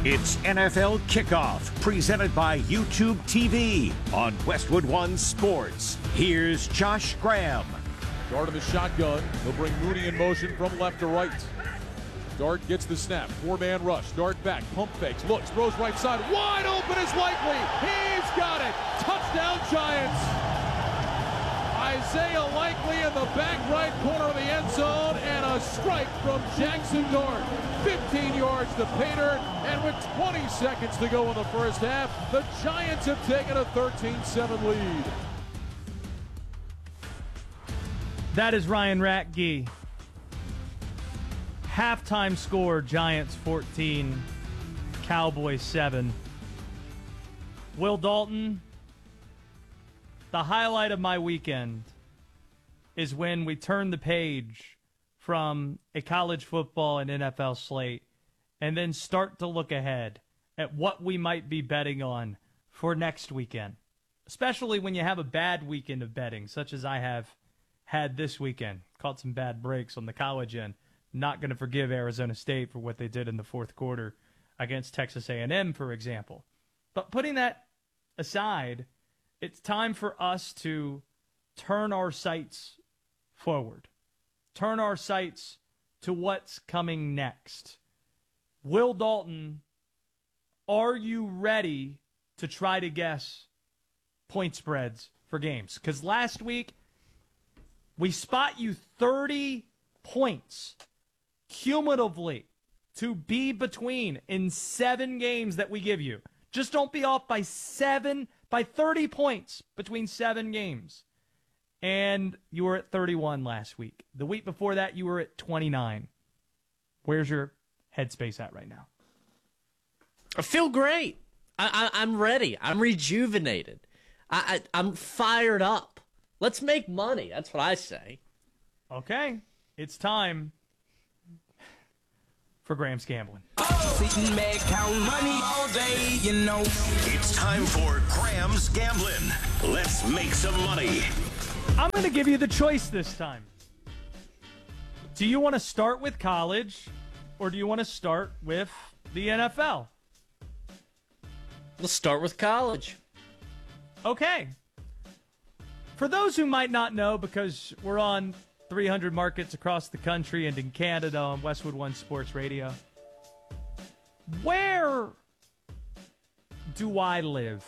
It's NFL Kickoff, presented by YouTube TV on Westwood One Sports. Here's Josh Graham. Dart in the shotgun. He'll bring Mooney in motion from left to right. Dart gets the snap. Four-man rush. Dart back. Pump fakes. Looks. Throws right side. Wide open is Likely. He's got it. Touchdown Giants. Isaiah Likely in the back right corner of the end zone, and a strike from Jackson Dart. 15 yards to pay dirt, and with 20 seconds to go in the first half, the Giants have taken a 13-7 lead. That is Ryan Ratke. Halftime score, Giants 14, Cowboys 7. Will Dalton, the highlight of my weekend is when we turn the page from a college football and NFL slate and then start to look ahead at what we might be betting on for next weekend, especially when you have a bad weekend of betting, such as I have had this weekend. Caught some bad breaks on the college end. Not going to forgive Arizona State for what they did in the fourth quarter against Texas A&M, for example. But putting that aside, it's time for us to turn our sights forward. Turn our sights to what's coming next. Will Dalton, are you ready to try to guess point spreads for games? Because last week, we spot you 30 points cumulatively to be between in 7 games that we give you. Just don't be off by 30 points between 7 games. And you were at 31 last week. The week before that, you were at 29. Where's your headspace at right now? I feel great. I'm ready. I'm rejuvenated. I'm fired up. Let's make money. That's what I say. Okay. It's time for Graham's Gambling. Sitting back, count money all day, you know. It's time for Graham's Gambling. Let's make some money. I'm going to give you the choice this time. Do you want to start with college, or do you want to start with the NFL? Let's start with college. Okay. For those who might not know, because we're on 300 markets across the country and in Canada on Westwood One Sports Radio, where do I live?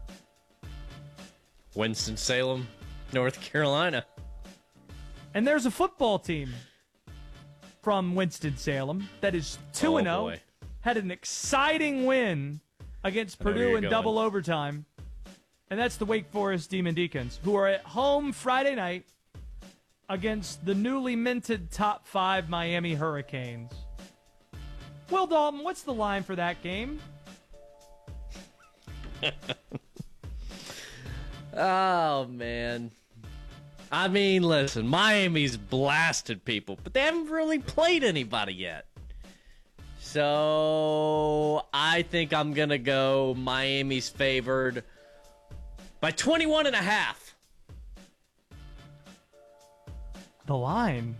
Winston-Salem, North Carolina. And there's a football team from Winston-Salem that is 2-0. Boy. Had an exciting win against Purdue in double overtime. And that's the Wake Forest Demon Deacons, who are at home Friday night against the newly minted top 5 Miami Hurricanes. Will Dalton, what's the line for that game? Oh, man. I mean, listen, Miami's blasted people, but they haven't really played anybody yet. So I think I'm going to go Miami's favored by 21.5. The line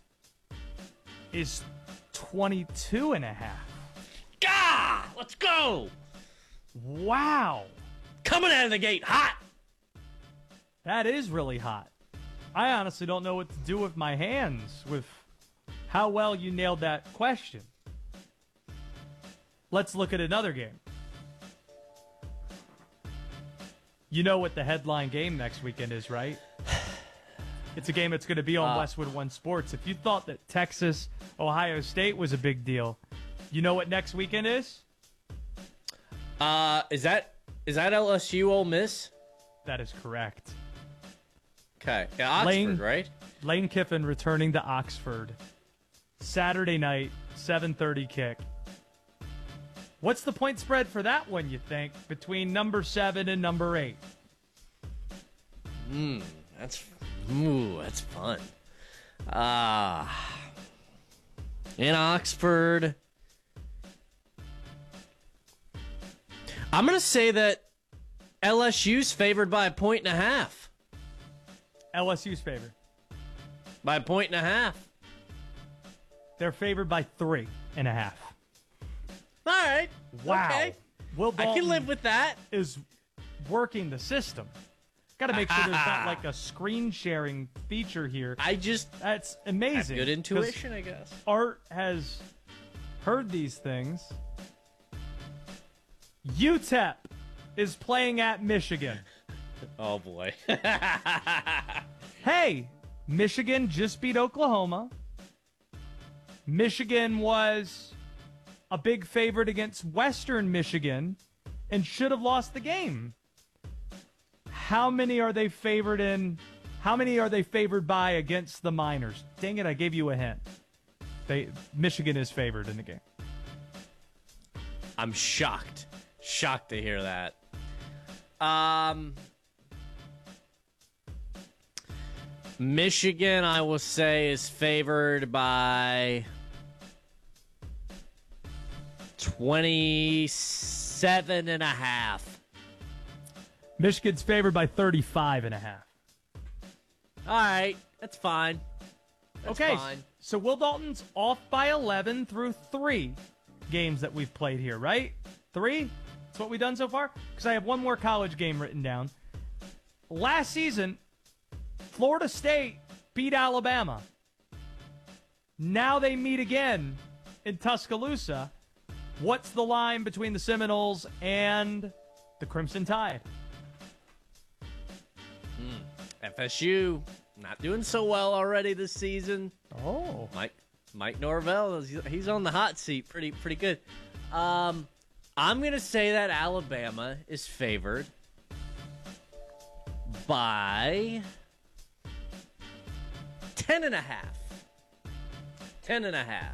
is 22.5. Gah! Let's go! Wow. Coming out of the gate hot. That is really hot. I honestly don't know what to do with my hands with how well you nailed that question. Let's look at another game. You know what the headline game next weekend is, right? It's a game that's going to be on Westwood One Sports. If you thought that Texas, Ohio State was a big deal, you know what next weekend is? Is that LSU Ole Miss? That is correct. Okay. Yeah, Oxford, right? Lane Kiffin returning to Oxford. Saturday night, 7:30 kick. What's the point spread for that one, you think, between number 7 and number 8? That's fun. In Oxford, I'm going to say that LSU's favored by 1.5. LSU's favored. By 1.5. They're favored by 3.5. All right. Wow. Okay. Will I Dalton can live with that. is working the system. Got to make sure there's not like a screen sharing feature here. That's amazing. Good intuition, I guess. Art has heard these things. UTEP is playing at Michigan. Oh, boy. Hey, Michigan just beat Oklahoma. Michigan was a big favorite against Western Michigan and should have lost the game. How many are they favored in? How many are they favored by against the Miners? Dang it, I gave you a hint. Michigan is favored in the game. I'm shocked. Shocked to hear that. Michigan, I will say, is favored by 27.5. Michigan's favored by 35.5. All right, that's fine. That's okay, fine. So Will Dalton's off by 11 through 3 games that we've played here, right? 3? That's what we've done so far? Because I have one more college game written down. Last season, Florida State beat Alabama. Now they meet again in Tuscaloosa. What's the line between the Seminoles and the Crimson Tide? FSU, not doing so well already this season. Oh. Mike Norvell, he's on the hot seat pretty good. I'm going to say that Alabama is favored by 10.5. 10.5.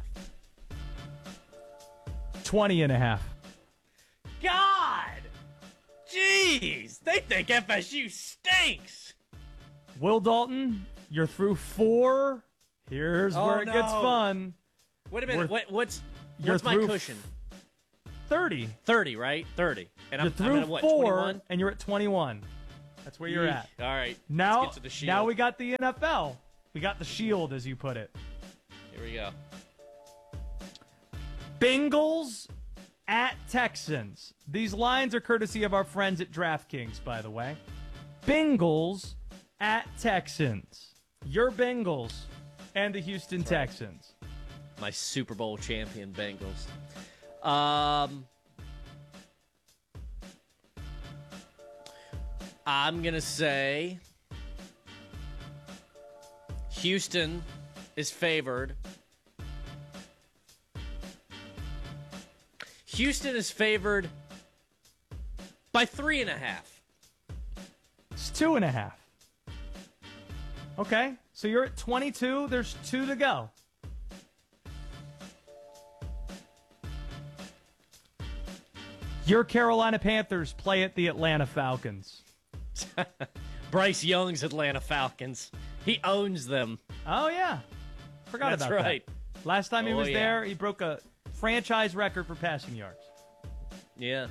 20.5. God! Jeez! They think FSU stinks! Will Dalton, you're through 4. Here's where it gets fun. Wait a minute. What's you're my through cushion? 30. 30, right? 30. And You're I'm through at what, 4, 21? and you're at 21. That's where you're at. All right. Now, let's get to the Shield. now we got the NFL. We got the Shield, as you put it. Here we go. Bengals at Texans. These lines are courtesy of our friends at DraftKings, by the way. Bengals at Texans. Your Bengals and the Houston Texans. My Super Bowl champion Bengals. I'm going to say Houston is favored. Houston is favored by 3.5. It's 2.5. Okay, so you're at 22. There's 2 to go. Your Carolina Panthers play at the Atlanta Falcons. Bryce Young's Atlanta Falcons. He owns them. Oh, yeah. Forgot That's about right. that. Last time he was yeah. there, he broke a franchise record for passing yards. Yeah.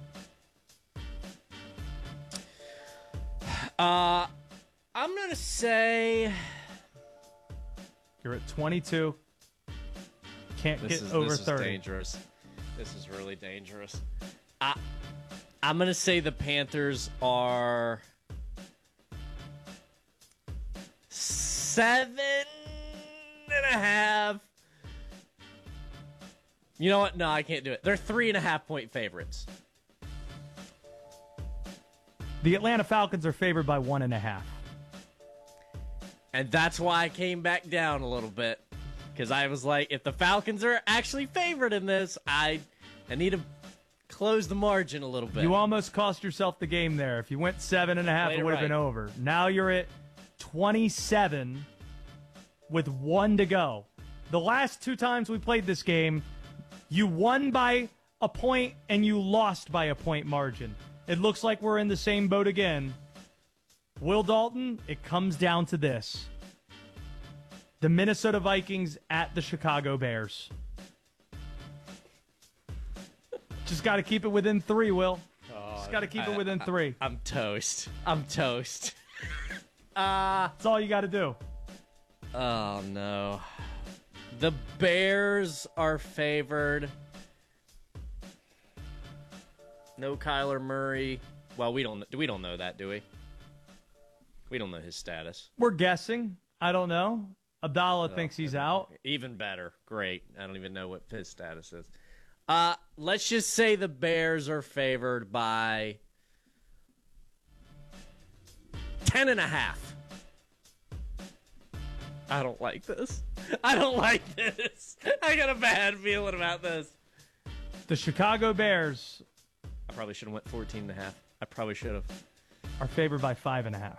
I'm going to say You're at 22. Can't this get over is 30. dangerous. This is really dangerous. I'm going to say the Panthers are 7.5. You know what? No, I can't do it. They're 3.5 point favorites. The Atlanta Falcons are favored by 1.5. And that's why I came back down a little bit. Because I was like, if the Falcons are actually favored in this, I need to close the margin a little bit. You almost cost yourself the game there. If you went 7.5, it would have been over. Now you're at 27 with 1 to go. The last 2 times we played this game, you won by a point and you lost by a point margin. It looks like we're in the same boat again. Will Dalton, it comes down to this. The Minnesota Vikings at the Chicago Bears. Just got to keep it within 3, Will. Just got to keep it within 3. I'm toast. I'm toast. That's all you got to do. Oh, no. The Bears are favored No Kyler Murray. Well, we don't know that, do we? We don't know his status. We're guessing. I don't know. Abdallah thinks he's out. Even better. Great. I don't even know what his status is. Let's just say the Bears are favored by 10.5. I don't like this. I got a bad feeling about this. The Chicago Bears I probably should have went 14.5. I probably should have. are favored by 5.5.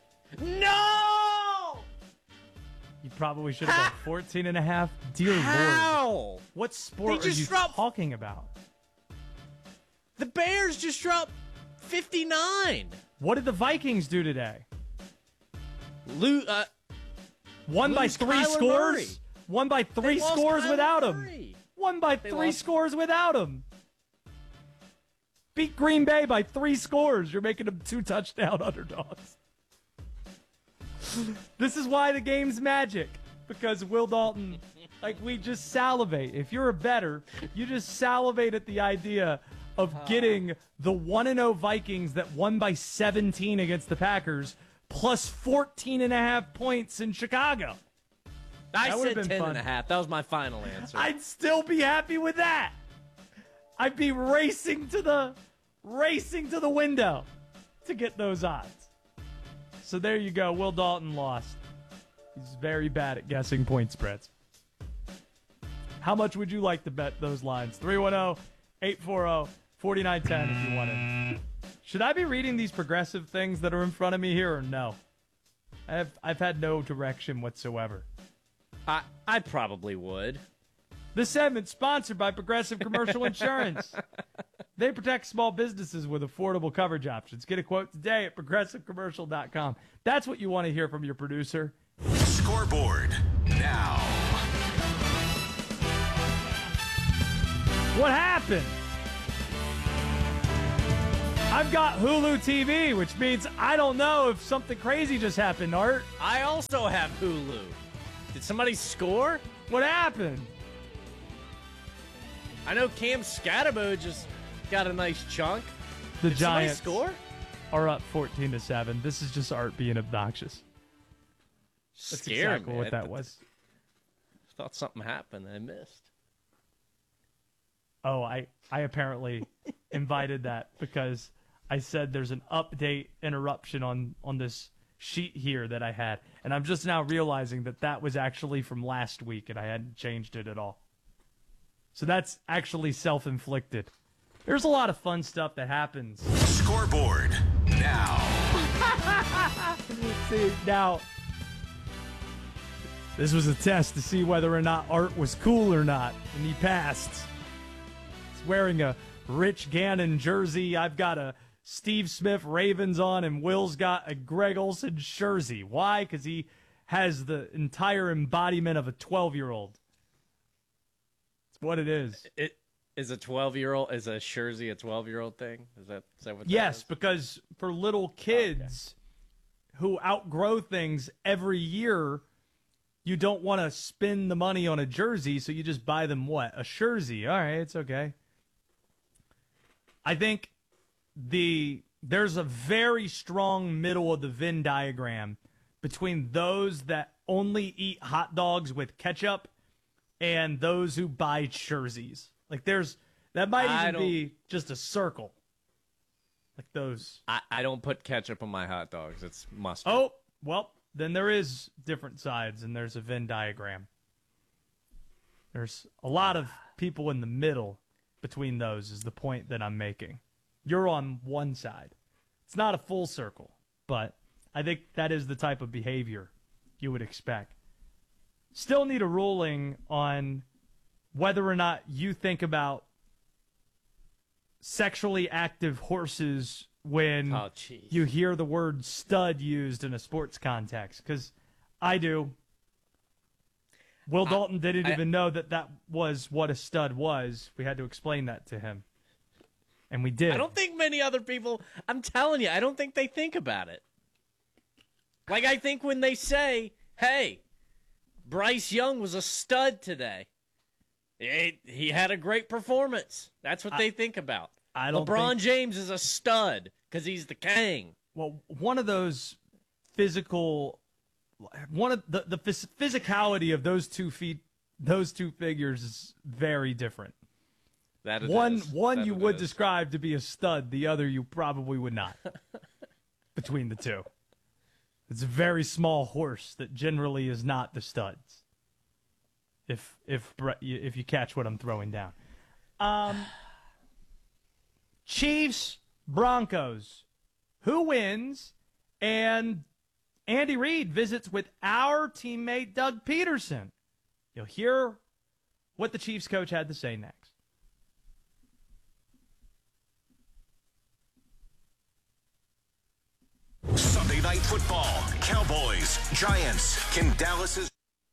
No! You probably should have gone 14.5. Dear Lord. How? What sport They are just you dropped- talking about? The Bears just dropped 59. What did the Vikings do today? Won by lose 3 Kyler scores? Murray. Won by 3 lost scores Kyler without him. Murray. Won by They 3 lost- scores without him. Beat Green Bay by 3 scores. You're making them 2 touchdown underdogs. This is why the game's magic. Because Will Dalton, we just salivate. If you're a bettor, you just salivate at the idea of getting the 1-0 Vikings that won by 17 against the Packers plus 14.5 points in Chicago. I That said would've been 10.5. That was my final answer. I'd still be happy with that. I'd be racing to the window to get those odds. So there you go. Will Dalton lost. He's very bad at guessing point spreads. How much would you like to bet those lines? 310-840-4910 if you want it. Should I be reading these progressive things that are in front of me here or no? I've had no direction whatsoever. I probably would. This segment sponsored by Progressive Commercial Insurance. They protect small businesses with affordable coverage options. Get a quote today at progressivecommercial.com. That's what you want to hear from your producer. Scoreboard now. What happened? I've got Hulu TV, which means I don't know if something crazy just happened, Art. I also have Hulu. Did somebody score? What happened? I know Cam Scatterbo just got a nice chunk. The Did somebody Giants score? are up 14-7. This is just Art being obnoxious. That's Scared exactly me. what that was. I thought something happened I missed. Oh, I apparently invited that because I said there's an update interruption on this sheet here that I had. And I'm just now realizing that was actually from last week and I hadn't changed it at all. So that's actually self-inflicted. There's a lot of fun stuff that happens. Scoreboard now. See, now, this was a test to see whether or not Art was cool or not, and he passed. He's wearing a Rich Gannon jersey. I've got a Steve Smith Ravens on, and Will's got a Greg Olsen jersey. Why? Because he has the entire embodiment of a 12-year-old. It's what it is. It is a 12-year-old. Is a jersey a 12-year-old thing? Is that what? Yes, that is? because for little kids who outgrow things every year, you don't want to spend the money on a jersey, so you just buy them what? A jersey. All right, it's okay. I think there's a very strong middle of the Venn diagram between those that only eat hot dogs with ketchup and those who buy jerseys. Like that might even be just a circle. Like those. I don't put ketchup on my hot dogs. It's mustard. Oh, well, then there is different sides, and there's a Venn diagram. There's a lot of people in the middle between those is the point that I'm making. You're on one side. It's not a full circle, but I think that is the type of behavior you would expect. Still need a ruling on whether or not you think about sexually active horses when you hear the word stud used in a sports context, because I do. Will Dalton didn't even know that was what a stud was. We had to explain that to him. And we did. I don't think many other people, I'm telling you, I don't think they think about it. Like, I think when they say, hey, Bryce Young was a stud today, he had a great performance. That's what they think about. I don't LeBron think, James is a stud because he's the king. well, one of those physical, one of the physicality of those 2 feet, those two figures is very different. That it One is. That you it would is. describe to be a stud, the other you probably would not. Between the two, it's a very small horse that generally is not the studs. If you catch what I'm throwing down. Chiefs, Broncos. Who wins? And Andy Reid visits with our teammate Doug Peterson. You'll hear what the Chiefs coach had to say next. Sunday Night Football. Cowboys, Giants. Can Dallas's...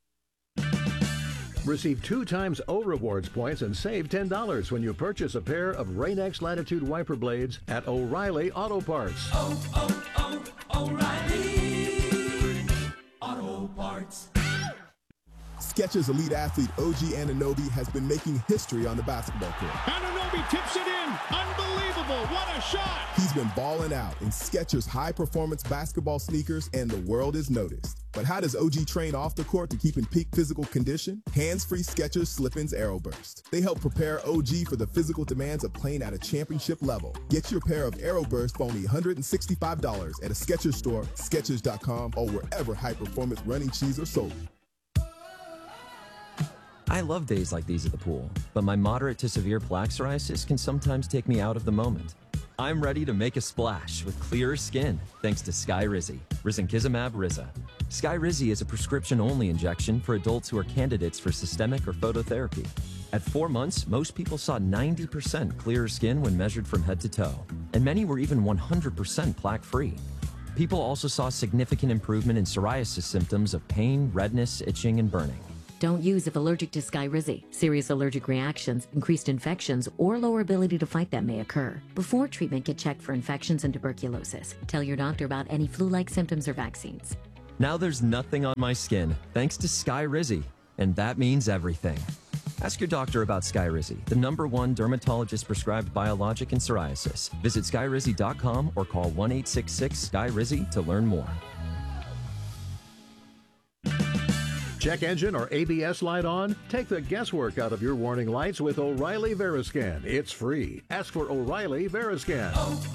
Receive 2 times O Rewards points and save $10 when you purchase a pair of Rain-X Latitude wiper blades at O'Reilly Auto Parts. O'Reilly Auto Parts. Skechers elite athlete OG Anunoby has been making history on the basketball court. Anunoby tips it in. Unbelievable. What a shot. He's been balling out in Skechers high-performance basketball sneakers, and the world is noticed. But how does OG train off the court to keep in peak physical condition? Hands-free Skechers Slip-ins AeroBurst. They help prepare OG for the physical demands of playing at a championship level. Get your pair of AeroBurst for only $165 at a Skechers store, Skechers.com, or wherever high-performance running shoes are sold. I love days like these at the pool, but my moderate to severe plaque psoriasis can sometimes take me out of the moment. I'm ready to make a splash with clearer skin thanks to Skyrizi, risankizumab Riza. Skyrizi is a prescription-only injection for adults who are candidates for systemic or phototherapy. At 4 months, most people saw 90% clearer skin when measured from head to toe, and many were even 100% plaque-free. People also saw significant improvement in psoriasis symptoms of pain, redness, itching, and burning. Don't use if allergic to Skyrizi. Serious allergic reactions, increased infections, or lower ability to fight them may occur. Before treatment, get checked for infections and tuberculosis. Tell your doctor about any flu-like symptoms or vaccines. Now there's nothing on my skin thanks to Skyrizi, and that means everything. Ask your doctor about Skyrizi, the #1 dermatologist-prescribed biologic in psoriasis. Visit Skyrizi.com or call 1-866-SKYRIZI to learn more. Check engine or ABS light on? Take the guesswork out of your warning lights with O'Reilly Veriscan. It's free. Ask for O'Reilly Veriscan.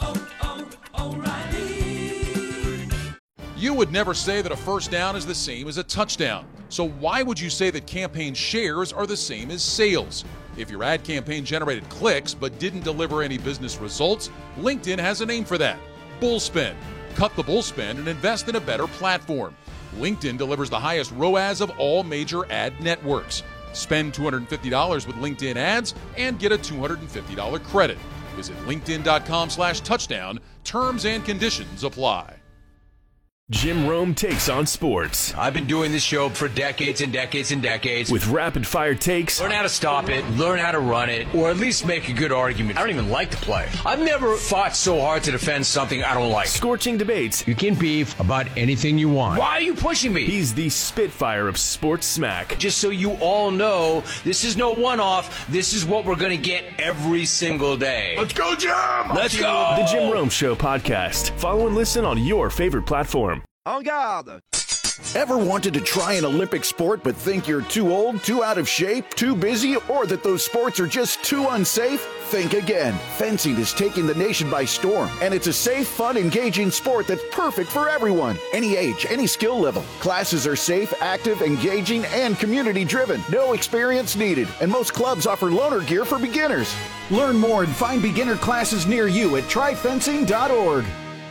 O'Reilly. You would never say that a first down is the same as a touchdown. So why would you say that campaign shares are the same as sales? If your ad campaign generated clicks but didn't deliver any business results, LinkedIn has a name for that. Bullspend. Cut the bullspend and invest in a better platform. LinkedIn delivers the highest ROAS of all major ad networks. Spend $250 with LinkedIn ads and get a $250 credit. Visit linkedin.com/touchdown. Terms and conditions apply. Jim Rome takes on sports. I've been doing this show for decades and decades and decades. With rapid-fire takes. Learn how to stop it, learn how to run it, or at least make a good argument. I don't even like to play. I've never fought so hard to defend something I don't like. Scorching debates. You can beef about anything you want. Why are you pushing me? He's the Spitfire of sports smack. Just so you all know, this is no one-off. This is what we're going to get every single day. Let's go, Jim! Let's go! The Jim Rome Show podcast. Follow and listen on your favorite platform. En garde! Ever wanted to try an Olympic sport but think you're too old, too out of shape, too busy, or that those sports are just too unsafe? Think again. Fencing is taking the nation by storm, and it's a safe, fun, engaging sport that's perfect for everyone. Any age, any skill level. Classes are safe, active, engaging, and community-driven. No experience needed, and most clubs offer loaner gear for beginners. Learn more and find beginner classes near you at tryfencing.org.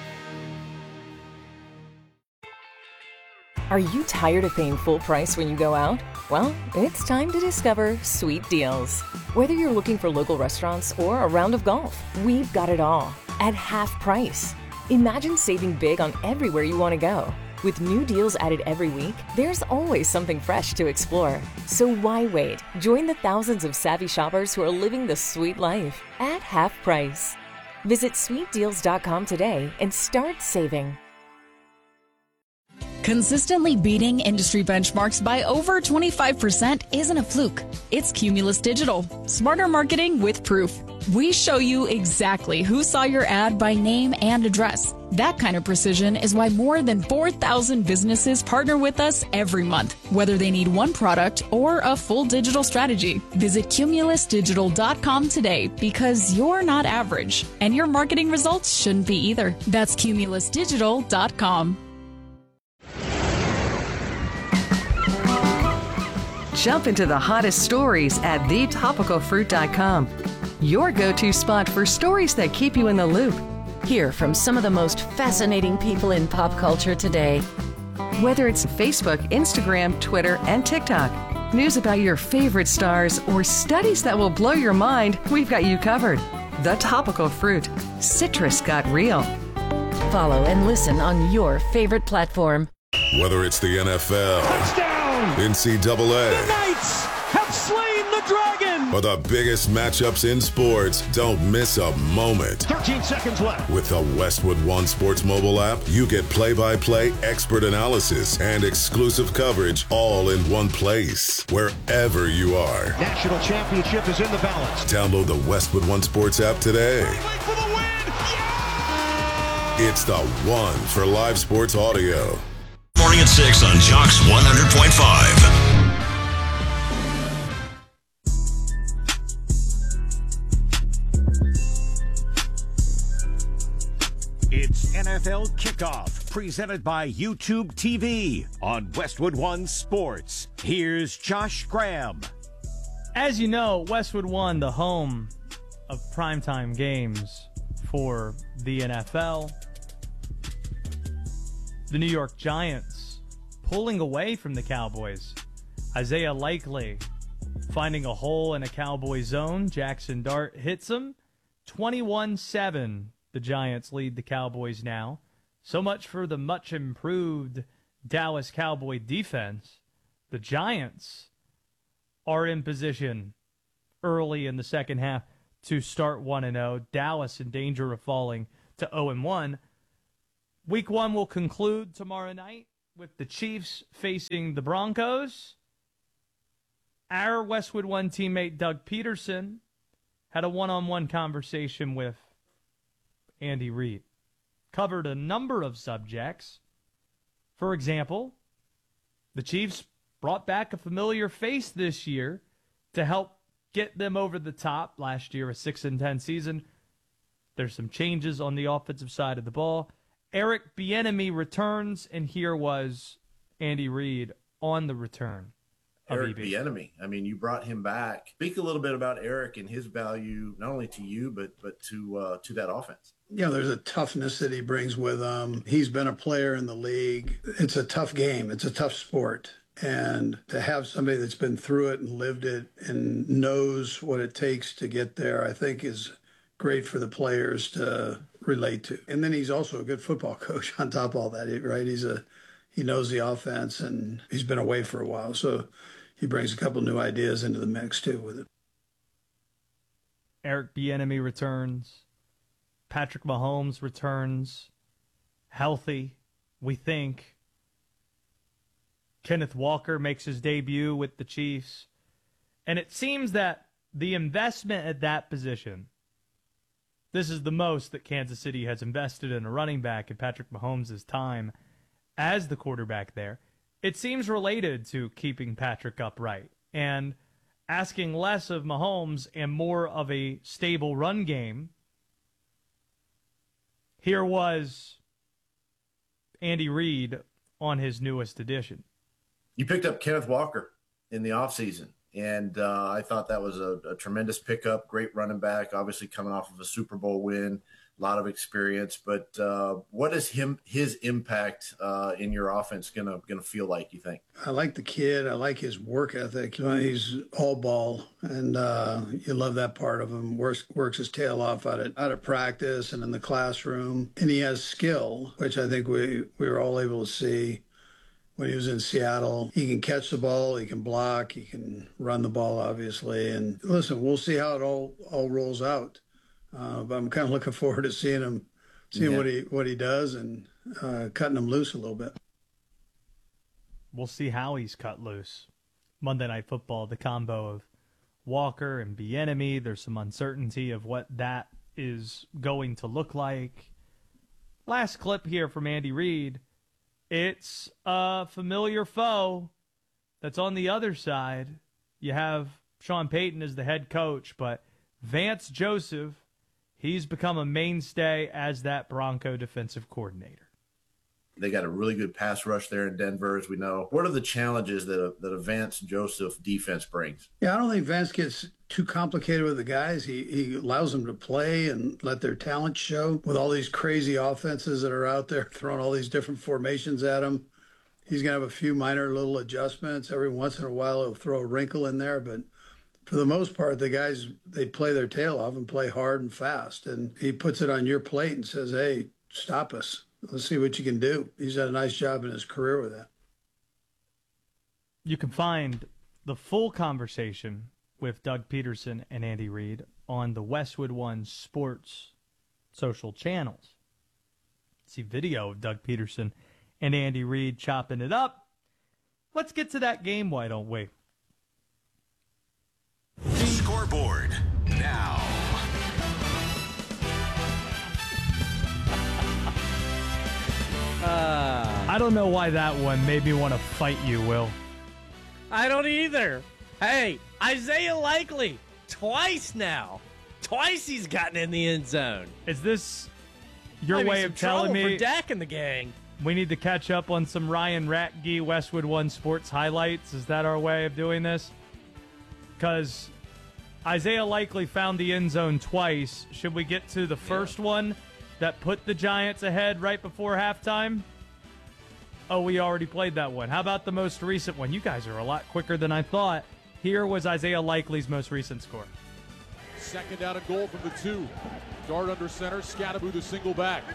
Are you tired of paying full price when you go out? Well, it's time to discover Sweet Deals. Whether you're looking for local restaurants or a round of golf, we've got it all at half price. Imagine saving big on everywhere you want to go. With new deals added every week, there's always something fresh to explore. So why wait? Join the thousands of savvy shoppers who are living the sweet life at half price. Visit sweetdeals.com today and start saving. Consistently beating industry benchmarks by over 25% isn't a fluke. It's Cumulus Digital. Smarter marketing with proof. We show you exactly who saw your ad by name and address. That kind of precision is why more than 4,000 businesses partner with us every month, whether they need one product or a full digital strategy. Visit cumulusdigital.com today because you're not average, and your marketing results shouldn't be either. That's cumulusdigital.com. Jump into the hottest stories at thetopicalfruit.com. Your go-to spot for stories that keep you in the loop. Hear from some of the most fascinating people in pop culture today. Whether it's Facebook, Instagram, Twitter, and TikTok, news about your favorite stars, or studies that will blow your mind, we've got you covered. The Topical Fruit. Citrus got real. Follow and listen on your favorite platform. Whether it's the NFL, touchdown, NCAA, the Knights have slain the dragon, or the biggest matchups in sports, don't miss a moment. 13 seconds left. With the Westwood One Sports mobile app, you get play-by-play expert analysis and exclusive coverage all in one place, wherever you are. National championship is in the balance. Download the Westwood One Sports app today. For the win! Yeah! It's the one for live sports audio. Morning at 6 on Jocks 100.5. It's NFL Kickoff, presented by YouTube TV on Westwood One Sports. Here's Josh Graham. As you know, Westwood One, the home of primetime games for the NFL. The New York Giants pulling away from the Cowboys. Isaiah Likely finding a hole in a Cowboy zone. Jackson Dart hits him. 21-7. The Giants lead the Cowboys now. So much for the much improved Dallas Cowboy defense. The Giants are in position early in the second half to start 1-0. Dallas in danger of falling to 0-1. Week 1 will conclude tomorrow night with the Chiefs facing the Broncos. Our Westwood One teammate Doug Peterson had a one-on-one conversation with Andy Reid. Covered a number of subjects. For example, the Chiefs brought back a familiar face this year to help get them over the top. Last year, a 6-10 season. There's some changes on the offensive side of the ball. Eric Bieniemy returns, and here was Andy Reid on the return of Eric EB. Bieniemy. I mean, you brought him back. Speak a little bit about Eric and his value, not only to you, but to that offense. Yeah, there's a toughness that he brings with him. He's been a player in the league. It's a tough game. It's a tough sport. And to have somebody that's been through it and lived it and knows what it takes to get there, I think is great for the players to relate to. And then he's also a good football coach on top of all that, right? He knows the offense, and he's been away for a while. So he brings a couple new ideas into the mix, too, with it. Eric Bieniemy returns. Patrick Mahomes returns. Healthy, we think. Kenneth Walker makes his debut with the Chiefs. And it seems that the investment at that position, this is the most that Kansas City has invested in a running back in Patrick Mahomes' time as the quarterback there. It seems related to keeping Patrick upright and asking less of Mahomes and more of a stable run game. Here was Andy Reid on his newest edition. You picked up Kenneth Walker in the offseason, and I thought that was a tremendous pickup. Great running back, obviously coming off of a Super Bowl win, a lot of experience. But what is his impact in your offense gonna feel like, you think? I like the kid. I like his work ethic. He's all ball, and you love that part of him. Works his tail off out of practice and in the classroom. And he has skill, which I think we were all able to see when he was in Seattle. He can catch the ball, he can block, he can run the ball, obviously. And listen, we'll see how it all rolls out. But I'm kind of looking forward to seeing what he does and cutting him loose a little bit. we'll see how he's cut loose. Monday Night Football, the combo of Walker and Bieniemy. There's some uncertainty of what that is going to look like. Last clip here from Andy Reid. It's a familiar foe that's on the other side. You have Sean Payton as the head coach, but Vance Joseph, he's become a mainstay as that Bronco defensive coordinator. They got a really good pass rush there in Denver, as we know. What are the challenges that a Vance Joseph defense brings? Yeah, I don't think Vance gets too complicated with the guys. He allows them to play and let their talent show with all these crazy offenses that are out there throwing all these different formations at them. He's going to have a few minor little adjustments. Every once in a while, he'll throw a wrinkle in there. But for the most part, the guys, they play their tail off and play hard and fast. And he puts it on your plate and says, hey, stop us. Let's see what you can do. He's done a nice job in his career with that. You can find the full conversation with Doug Peterson and Andy Reid on the Westwood One Sports social channels. See video of Doug Peterson and Andy Reid chopping it up. Let's get to that game, why don't we? Scoreboard now. I don't know why that one made me want to fight you, Will. I don't either. Hey, Isaiah Likely, twice now. Twice he's gotten in the end zone. Is this your way of telling me for Dak and the gang? We need to catch up on some Ryan Ratke Westwood One Sports highlights? Is that our way of doing this? Because Isaiah Likely found the end zone twice. Should we get to the first one that put the Giants ahead right before halftime? Oh, we already played that one. How about the most recent one? You guys are a lot quicker than I thought. Here was Isaiah Likely's most recent score. Second down and goal from the 2. Dart under center. Scatteroo the single back.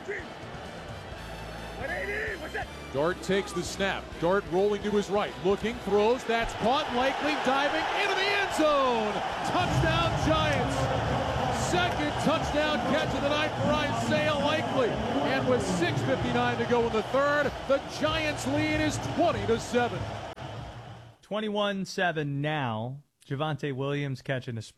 Dart takes the snap. Dart rolling to his right. Looking, throws. That's caught. Likely diving into the end zone. Touchdown Giants. Second touchdown catch of the night for Isaiah Likely. And with 6:59 to go in the third, the Giants lead is 20-7. 21-7 now. Javonte Williams catching a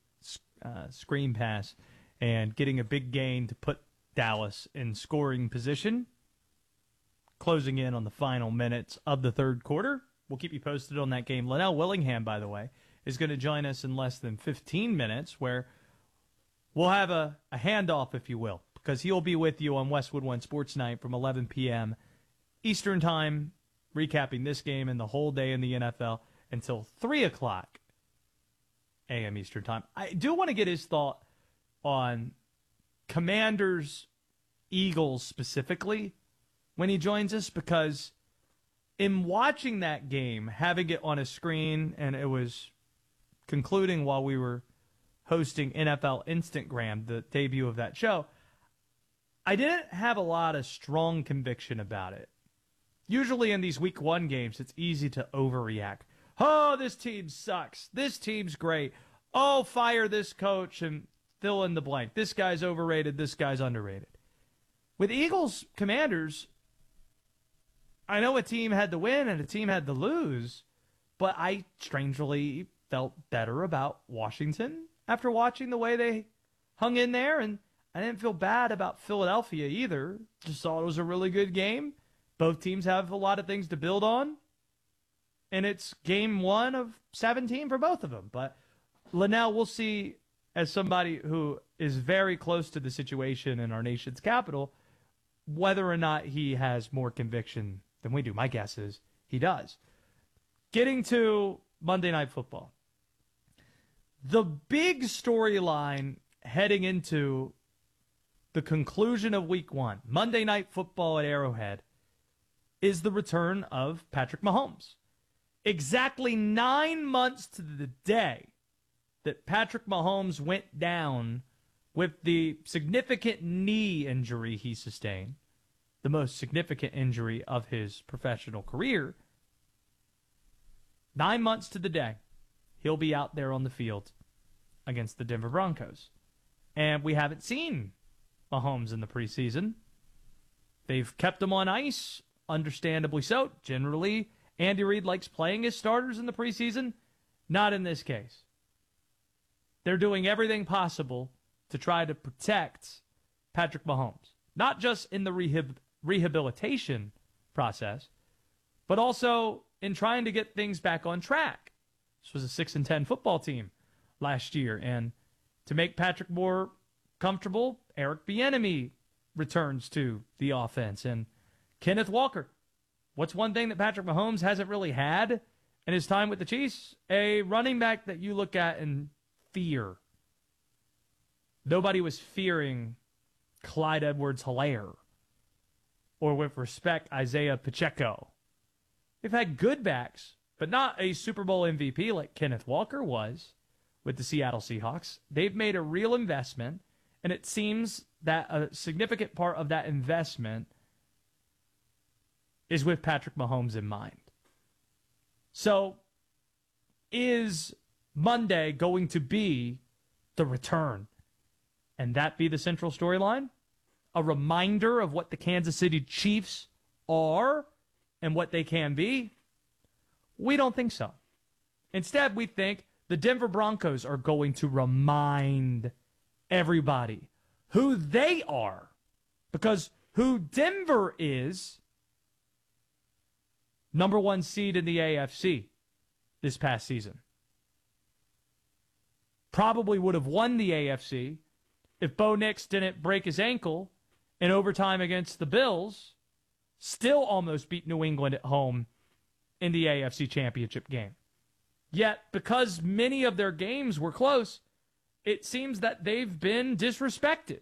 screen pass and getting a big gain to put Dallas in scoring position. Closing in on the final minutes of the third quarter. We'll keep you posted on that game. Linnell Willingham, by the way, is going to join us in less than 15 minutes where we'll have a handoff, if you will, because he'll be with you on Westwood One Sports Night from 11 p.m. Eastern Time, recapping this game and the whole day in the NFL until 3 o'clock a.m. Eastern Time. I do want to get his thought on Commanders, Eagles specifically when he joins us, because in watching that game, having it on a screen, and it was concluding while we were hosting NFL Instagram, the debut of that show, I didn't have a lot of strong conviction about it. Usually in these week one games, it's easy to overreact. Oh, this team sucks. This team's great. Oh, fire this coach and fill in the blank. This guy's overrated. This guy's underrated. With Eagles Commanders, I know a team had to win and a team had to lose, but I strangely felt better about Washington after watching the way they hung in there, and I didn't feel bad about Philadelphia either. Just thought it was a really good game. Both teams have a lot of things to build on, and it's game 1 of 17 for both of them. But Linnell, we'll see, as somebody who is very close to the situation in our nation's capital, whether or not he has more conviction than we do. My guess is he does. Getting to Monday Night Football. The big storyline heading into the conclusion of Week 1, Monday Night Football at Arrowhead, is the return of Patrick Mahomes. Exactly 9 months to the day that Patrick Mahomes went down with the significant knee injury he sustained, the most significant injury of his professional career. 9 months to the day, he'll be out there on the field against the Denver Broncos. And we haven't seen Mahomes in the preseason. They've kept him on ice, understandably so. Generally, Andy Reid likes playing his starters in the preseason. Not in this case. They're doing everything possible to try to protect Patrick Mahomes, not just in the rehabilitation process, but also in trying to get things back on track. This was a 6-10 football team last year, and to make Patrick more comfortable, Eric Bieniemy returns to the offense, and Kenneth Walker. What's one thing that Patrick Mahomes hasn't really had in his time with the Chiefs? A running back that you look at and fear. Nobody was fearing Clyde Edwards-Helaire or, with respect, Isaiah Pacheco. They've had good backs, but not a Super Bowl MVP like Kenneth Walker was with the Seattle Seahawks. They've made a real investment, and it seems that a significant part of that investment is with Patrick Mahomes in mind. So, is Monday going to be the return? And that be the central storyline? A reminder of what the Kansas City Chiefs are and what they can be? We don't think so. Instead, we think the Denver Broncos are going to remind everybody who they are. Because who Denver is, number one seed in the AFC this past season. Probably would have won the AFC if Bo Nix didn't break his ankle in overtime against the Bills. Still almost beat New England at home in the AFC Championship game. Yet, because many of their games were close, it seems that they've been disrespected.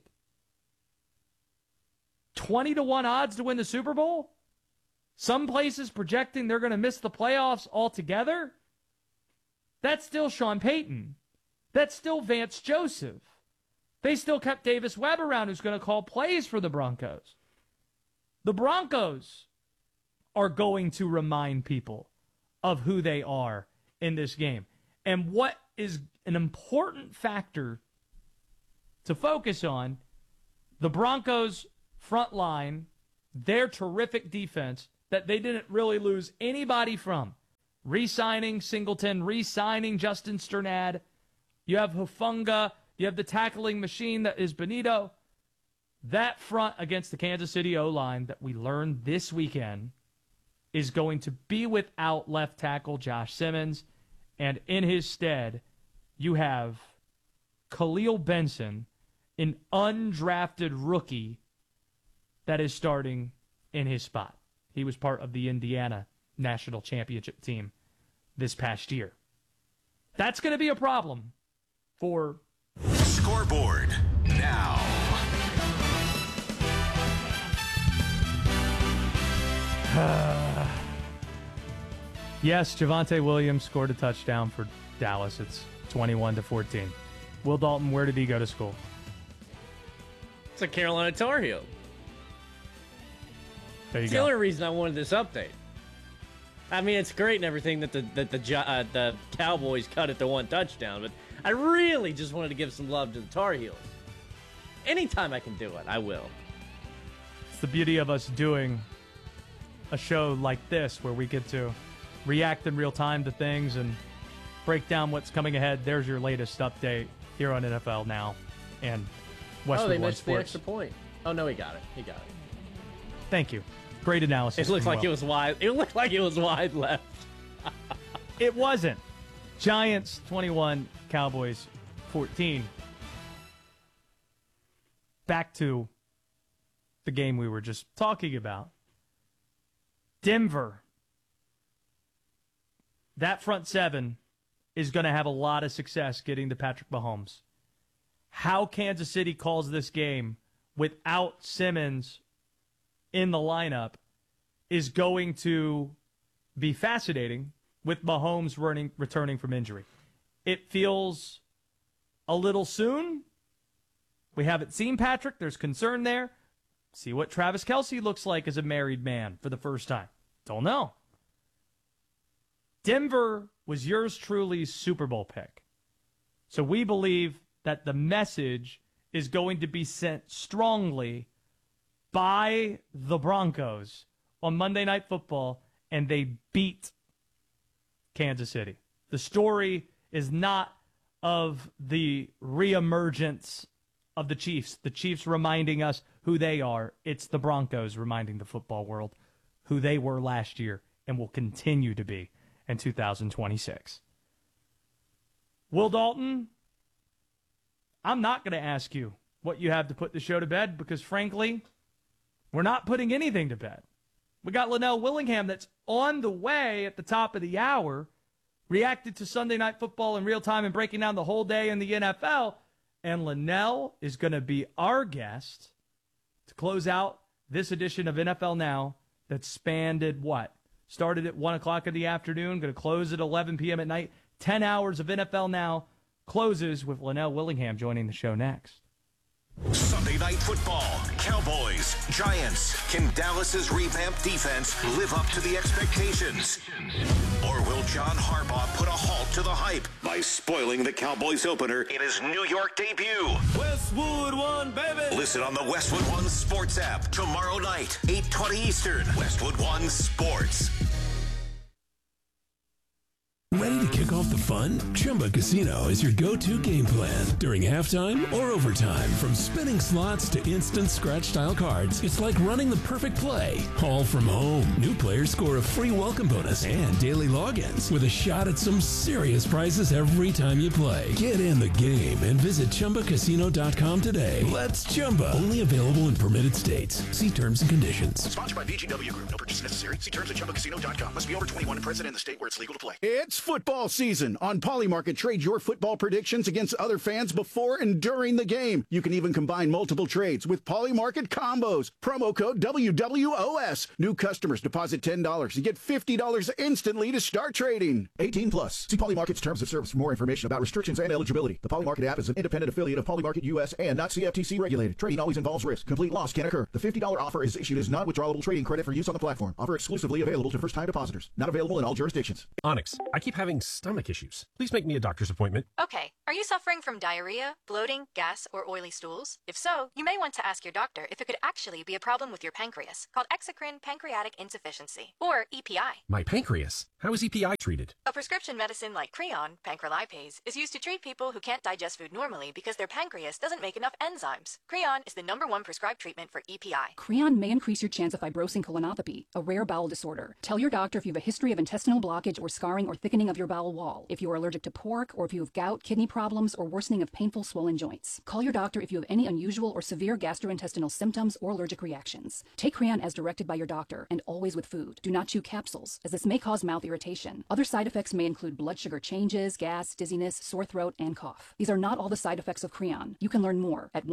20-1 odds to win the Super Bowl? Some places projecting they're going to miss the playoffs altogether? That's still Sean Payton. That's still Vance Joseph. They still kept Davis Webb around, who's going to call plays for the Broncos. The Broncos are going to remind people of who they are in this game. And what is an important factor to focus on, the Broncos' front line, their terrific defense, that they didn't really lose anybody from. Re-signing Singleton, re-signing Justin Sternad. You have Hufanga. You have the tackling machine that is Benito. That front against the Kansas City O-line that we learned this weekend is going to be without left tackle Josh Simmons. And in his stead, you have Khalil Benson, an undrafted rookie that is starting in his spot. He was part of the Indiana National Championship team this past year. That's going to be a problem for Scoreboard now. Yes, Javonte Williams scored a touchdown for Dallas. It's 21-14. Will Dalton, where did he go to school? It's a Carolina Tar Heel. There you It's go. the only reason I wanted this update. I mean, it's great and everything that the Cowboys cut it to one touchdown, but I really just wanted to give some love to the Tar Heels. Anytime I can do it, I will. It's the beauty of us doing a show like this where we get to react in real time to things and break down what's coming ahead. There's your latest update here on NFL Now and Westwood they One missed the Sports. extra point. Oh, no, he got it. He got it. Thank you. Great analysis. It looked from like Will. it was wide. It looked like it was wide left. It wasn't. Giants 21, Cowboys 14. Back to the game we were just talking about. Denver. That front seven is going to have a lot of success getting to Patrick Mahomes. How Kansas City calls this game without Simmons in the lineup is going to be fascinating with Mahomes returning from injury. It feels a little soon. We haven't seen Patrick. There's concern there. See what Travis Kelce looks like as a married man for the first time. Don't know. Denver was yours truly's Super Bowl pick. So we believe that the message is going to be sent strongly by the Broncos on Monday Night Football, and they beat Kansas City. The story is not of the reemergence of the Chiefs reminding us who they are. It's the Broncos reminding the football world who they were last year and will continue to be in 2026. Will Dalton, I'm not going to ask you what you have to put the show to bed because, frankly, we're not putting anything to bed. We got Linnell Willingham that's on the way at the top of the hour, reacted to Sunday Night Football in real time and breaking down the whole day in the NFL. And Linnell is going to be our guest to close out this edition of NFL Now that spanned what? Started at 1 o'clock in the afternoon, going to close at 11 p.m. at night. 10 hours of NFL Now closes with Linnell Willingham joining the show next. Sunday Night Football, Cowboys, Giants. Can Dallas's revamped defense live up to the expectations? Or will John Harbaugh put a halt to the hype by spoiling the Cowboys opener in his New York debut? Westwood One, baby. Listen on the Westwood One Sports app tomorrow night, 8:20 Eastern. Westwood One Sports. Ready to kick off the fun? Chumba Casino is your go-to game plan during halftime or overtime. From spinning slots to instant scratch-style cards, it's like running the perfect play, all from home. New players score a free welcome bonus and daily logins with a shot at some serious prizes every time you play. Get in the game and visit ChumbaCasino.com today. Let's Chumba. Only available in permitted states. See terms and conditions. Sponsored by VGW Group. No purchase necessary. See terms at ChumbaCasino.com. Must be over 21 and present in the state where it's legal to play. It's football season. On Polymarket, trade your football predictions against other fans before and during the game. You can even combine multiple trades with Polymarket combos. Promo code WWOS. New customers deposit $10 and get $50 instantly to start trading. 18 plus. See Polymarket's terms of service for more information about restrictions and eligibility. The Polymarket app is an independent affiliate of Polymarket US and not CFTC regulated. Trading always involves risk. Complete loss can occur. The $50 offer is issued as non-withdrawable trading credit for use on the platform. Offer exclusively available to first-time depositors. Not available in all jurisdictions. Onyx, I keep having stomach issues. Please make me a doctor's appointment. Okay, are you suffering from diarrhea, bloating, gas, or oily stools? If so, you may want to ask your doctor if it could actually be a problem with your pancreas, called exocrine pancreatic insufficiency, or EPI. My pancreas? How is EPI treated? A prescription medicine like Creon, pancrelipase, is used to treat people who can't digest food normally because their pancreas doesn't make enough enzymes. Creon is the #1 prescribed treatment for EPI. Creon may increase your chance of fibrosing colonopathy, a rare bowel disorder. Tell your doctor if you have a history of intestinal blockage or scarring or thickening of your bowel wall, if you are allergic to pork, or if you have gout, kidney problems, or worsening of painful swollen joints. Call your doctor if you have any unusual or severe gastrointestinal symptoms or allergic reactions. Take Creon as directed by your doctor, and always with food. Do not chew capsules, as this may cause mouth irritation. Other side effects may include blood sugar changes, gas, dizziness, sore throat, and cough. These are not all the side effects of Creon. You can learn more at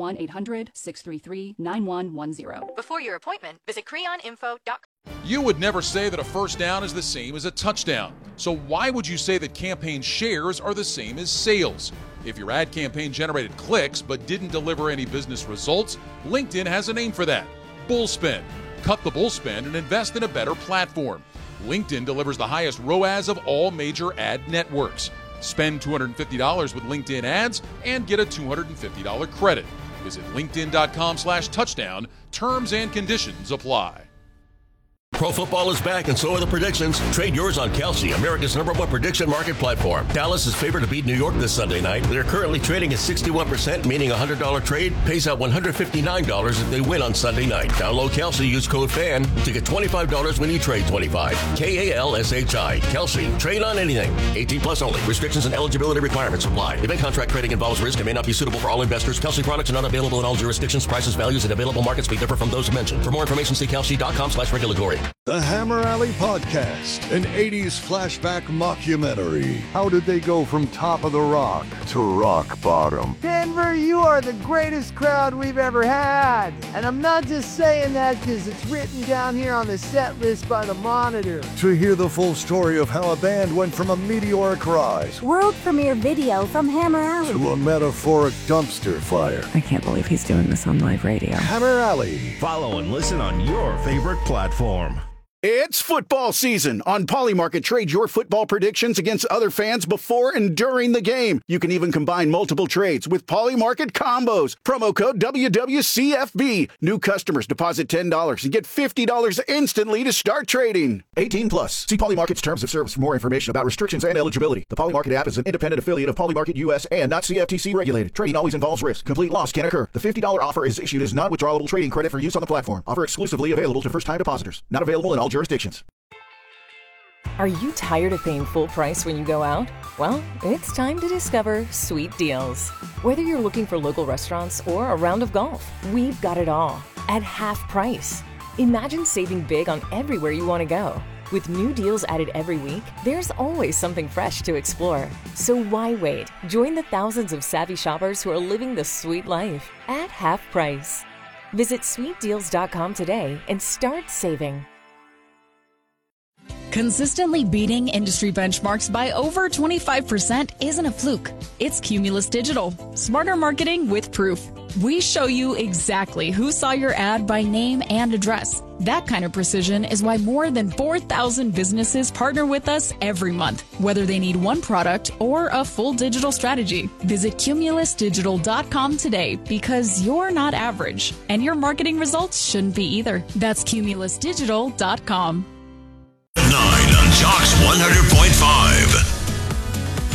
1-800-633-9110. Before your appointment, visit creoninfo.com. You would never say that a first down is the same as a touchdown. So why would you say that campaign shares are the same as sales? If your ad campaign generated clicks but didn't deliver any business results, LinkedIn has a name for that: Bullspend. Cut the bullspend and invest in a better platform. LinkedIn delivers the highest ROAS of all major ad networks. Spend $250 with LinkedIn ads and get a $250 credit. Visit linkedin.com/touchdown. Terms and conditions apply. Pro football is back, and so are the predictions. Trade yours on Kalshi, America's #1 prediction market platform. Dallas is favored to beat New York this Sunday night. They're currently trading at 61%, meaning a $100 trade pays out $159 if they win on Sunday night. Download Kalshi, use code FAN to get $25 when you trade 25. KALSHI. Kalshi. Trade on anything. 18 plus only. Restrictions and eligibility requirements apply. Event contract trading involves risk and may not be suitable for all investors. Kalshi products are not available in all jurisdictions. Prices, values, and available markets may differ from those mentioned. For more information, see kalshi.com/regulatory. The Hammer Alley Podcast, an 80s flashback mockumentary. How did they go from top of the rock to rock bottom? Denver, you are the greatest crowd we've ever had. And I'm not just saying that because it's written down here on the set list by the Monitor. To hear the full story of how a band went from a meteoric rise, world premiere video from Hammer Alley, to a metaphoric dumpster fire. I can't believe he's doing this on live radio. Hammer Alley. Follow and listen on your favorite platform. It's football season. On Polymarket, trade your football predictions against other fans before and during the game. You can even combine multiple trades with Polymarket combos. Promo code WWCFB. New customers deposit $10 and get $50 instantly to start trading. 18 plus. See Polymarket's terms of service for more information about restrictions and eligibility. The Polymarket app is an independent affiliate of Polymarket US and not CFTC regulated. Trading always involves risk. Complete loss can occur. The $50 offer is issued as non-withdrawable trading credit for use on the platform. Offer exclusively available to first-time depositors. Not available in all jurisdictions. Are you tired of paying full price when you go out? Well, it's time to discover Sweet Deals. Whether you're looking for local restaurants or a round of golf, we've got it all at half price. Imagine saving big on everywhere you want to go. With new deals added every week, there's always something fresh to explore. So why wait? Join the thousands of savvy shoppers who are living the sweet life at half price. Visit sweetdeals.com today and start saving. Consistently beating industry benchmarks by over 25% isn't a fluke. It's Cumulus Digital. Smarter marketing with proof. We show you exactly who saw your ad by name and address. That kind of precision is why more than 4,000 businesses partner with us every month, whether they need one product or a full digital strategy. Visit cumulusdigital.com today because you're not average, and your marketing results shouldn't be either. That's cumulusdigital.com. 9 on Jocks 100.5.